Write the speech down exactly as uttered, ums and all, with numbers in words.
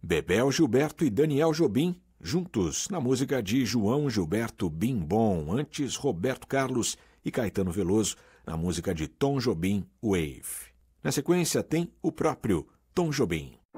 Bebel Gilberto e Daniel Jobim, juntos na música de João Gilberto Bim Bom, antes Roberto Carlos e Caetano Veloso na música de Tom Jobim, Wave. Na sequência tem o próprio Tom Jobim.